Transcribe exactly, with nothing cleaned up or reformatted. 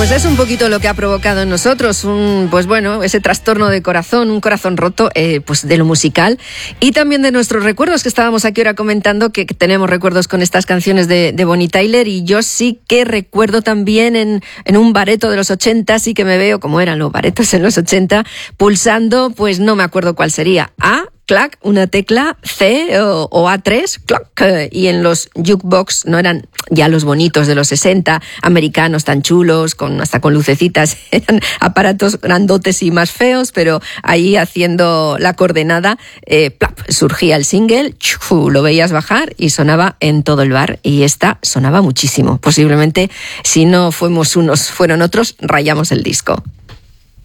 Pues es un poquito lo que ha provocado en nosotros, un, pues bueno, ese trastorno de corazón, un corazón roto, eh, pues de lo musical y también de nuestros recuerdos, que estábamos aquí ahora comentando que tenemos recuerdos con estas canciones de, de Bonnie Tyler, y yo sí que recuerdo también en, en un bareto de los ochenta, sí que me veo como eran los baretos en los ochenta, pulsando, pues no me acuerdo cuál sería, A, clac, una tecla, C o, o A tres, clac, y en los jukebox no eran ya los bonitos de los sesenta, americanos tan chulos, con hasta con lucecitas, eran aparatos grandotes y más feos, pero ahí haciendo la coordenada, eh, plap, surgía el single, chu, lo veías bajar y sonaba en todo el bar, y esta sonaba muchísimo. Posiblemente, si no fuimos unos, fueron otros, rayamos el disco.